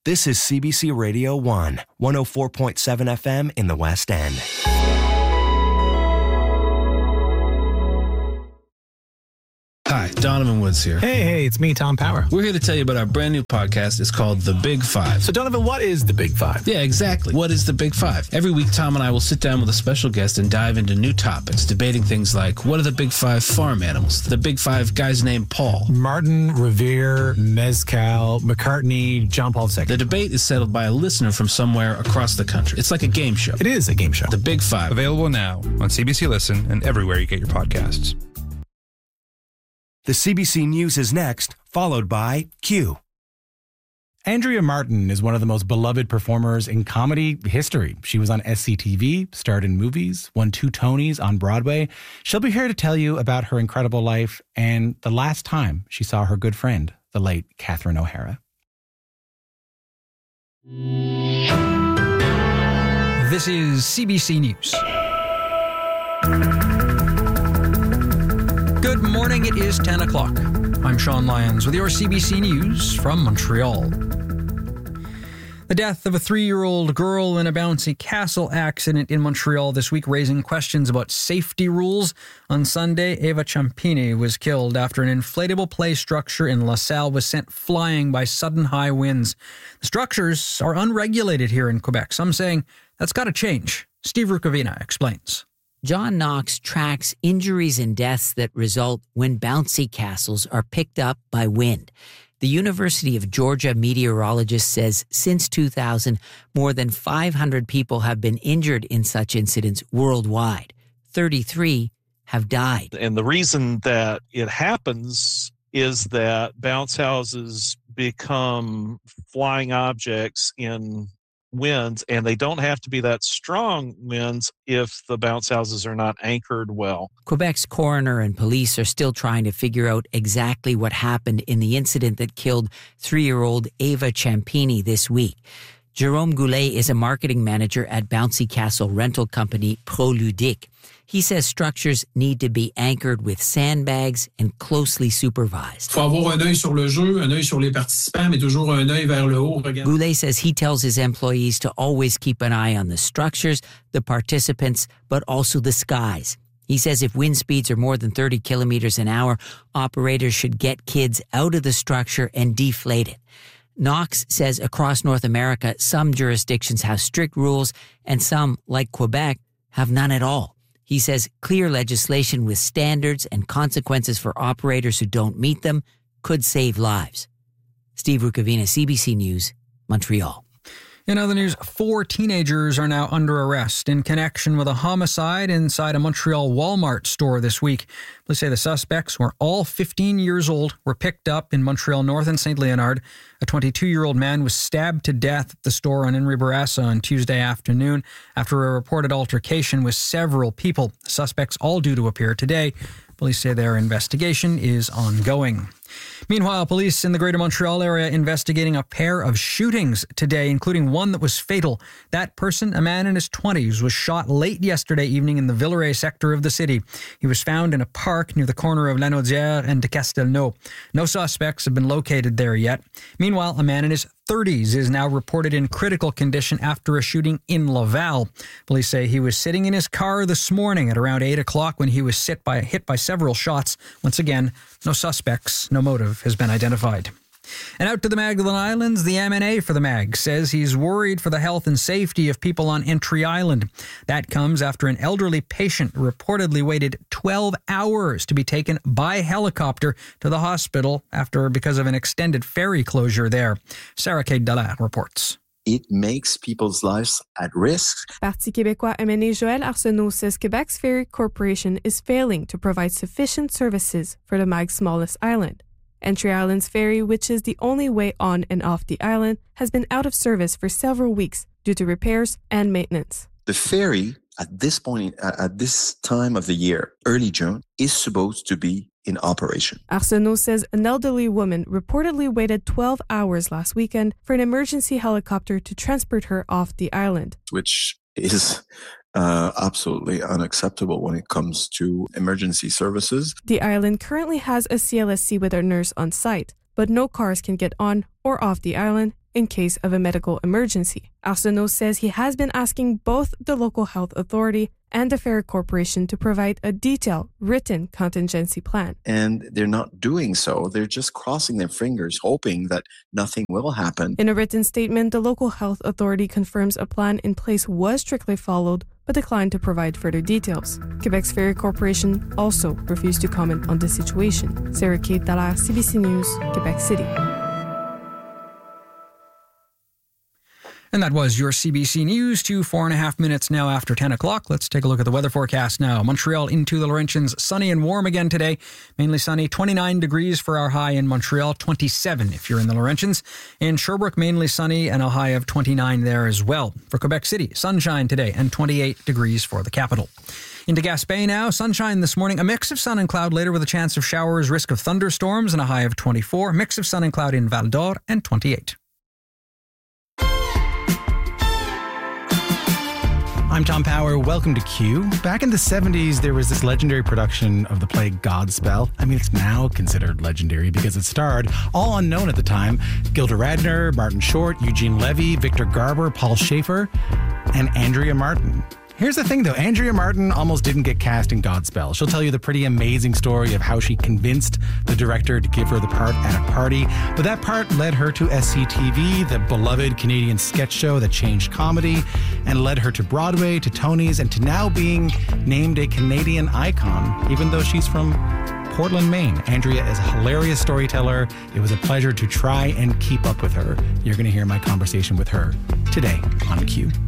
This is CBC Radio 1, 104.7 FM in the West End. Hi, Donovan Woods here. Hey, it's me, Tom Power. We're here to tell you about our brand new podcast. It's called The Big Five. So, Donovan, what is The Big Five? Yeah, exactly. What is The Big Five? Every week, Tom and I will sit down with a special guest and dive into new topics, debating things like, what are the Big Five farm animals? The Big Five guys named Paul. Martin, Revere, Mezcal, McCartney, John Paul II. The debate is settled by a listener from somewhere across the country. It's like a game show. It is a game show. The Big Five. Available now on CBC Listen and everywhere you get your podcasts. The CBC News is next, followed by Q. Andrea Martin is one of the most beloved performers in comedy history. She was on SCTV, starred in movies, won 2 Tonys on Broadway. She'll be here to tell you about her incredible life and the last time she saw her good friend, the late Catherine O'Hara. This is CBC News. Good morning, it is 10 o'clock. I'm Sean Lyons with your CBC News from Montreal. The death of a 3-year-old girl in a bouncy castle accident in Montreal this week, raising questions about safety rules. On Sunday, Eva Ciampini was killed after an inflatable play structure in LaSalle was sent flying by sudden high winds. The structures are unregulated here in Quebec. Some saying that's got to change. Steve Rukavina explains. John Knox tracks injuries and deaths that result when bouncy castles are picked up by wind. The University of Georgia meteorologist says since 2000, more than 500 people have been injured in such incidents worldwide. 33 have died. And the reason that it happens is that bounce houses become flying objects in winds, and they don't have to be that strong winds if the bounce houses are not anchored well. Quebec's coroner and police are still trying to figure out exactly what happened in the incident that killed 3-year-old Eva Ciampini this week. Jerome Goulet is a marketing manager at bouncy castle rental company ProLudique. He says structures need to be anchored with sandbags and closely supervised. Goulet says he tells his employees to always keep an eye on the structures, the participants, but also the skies. He says if wind speeds are more than 30 kilometers an hour, operators should get kids out of the structure and deflate it. Knox says across North America, some jurisdictions have strict rules and some, like Quebec, have none at all. He says clear legislation with standards and consequences for operators who don't meet them could save lives. Steve Rukavina, CBC News, Montreal. In other news, 4 teenagers are now under arrest in connection with a homicide inside a Montreal Walmart store this week. Police say the suspects, who are all 15 years old, were picked up in Montreal North and St. Leonard. A 22-year-old man was stabbed to death at the store on Henri Bourassa on Tuesday afternoon after a reported altercation with several people. The suspects all due to appear today. Police say their investigation is ongoing. Meanwhile, police in the Greater Montreal area investigating a pair of shootings today, including one that was fatal. That person, a man in his 20s, was shot late yesterday evening in the Villeray sector of the city. He was found in a park near the corner of Lanaudière and de Castelnau. No suspects have been located there yet. Meanwhile, a man in his 30s is now reported in critical condition after a shooting in Laval. Police say he was sitting in his car this morning at around 8 o'clock when he was hit by several shots. Once again, no suspects, no motive has been identified. And out to the Magdalen Islands, the MNA for the MAG says he's worried for the health and safety of people on Entry Island. That comes after an elderly patient reportedly waited 12 hours to be taken by helicopter to the hospital because of an extended ferry closure there. Sarah Kate Dallaire reports. It makes people's lives at risk. Parti québécois MNA Joël Arsenault says Quebec's Ferry Corporation is failing to provide sufficient services for the MAG's smallest island. Entry Island's ferry, which is the only way on and off the island, has been out of service for several weeks due to repairs and maintenance. The ferry, at this time of the year, early June, is supposed to be in operation. Arsenault says an elderly woman reportedly waited 12 hours last weekend for an emergency helicopter to transport her off the island. Which is absolutely unacceptable when it comes to emergency services. The island currently has a CLSC with a nurse on site, but no cars can get on or off the island, in case of a medical emergency. Arsenault says he has been asking both the local health authority and the ferry corporation to provide a detailed written contingency plan. And they're not doing so. They're just crossing their fingers, hoping that nothing will happen. In a written statement, the local health authority confirms a plan in place was strictly followed, but declined to provide further details. Quebec's Ferry Corporation also refused to comment on the situation. Sarah Kate Dallaire, CBC News, Quebec City. And that was your CBC News, 4.5 minutes now after 10 o'clock. Let's take a look at the weather forecast now. Montreal into the Laurentians, sunny and warm again today. Mainly sunny, 29 degrees for our high in Montreal, 27 if you're in the Laurentians. In Sherbrooke, mainly sunny and a high of 29 there as well. For Quebec City, sunshine today and 28 degrees for the capital. Into Gaspé now, sunshine this morning, a mix of sun and cloud later with a chance of showers, risk of thunderstorms and a high of 24. Mix of sun and cloud in Val d'Or and 28. I'm Tom Power. Welcome to Q. Back in the 70s, there was this legendary production of the play Godspell. I mean, it's now considered legendary because it starred, all unknown at the time, Gilda Radner, Martin Short, Eugene Levy, Victor Garber, Paul Schaefer, and Andrea Martin. Here's the thing, though. Andrea Martin almost didn't get cast in Godspell. She'll tell you the pretty amazing story of how she convinced the director to give her the part at a party. But that part led her to SCTV, the beloved Canadian sketch show that changed comedy, and led her to Broadway, to Tony's, and to now being named a Canadian icon, even though she's from Portland, Maine. Andrea is a hilarious storyteller. It was a pleasure to try and keep up with her. You're going to hear my conversation with her today on Q.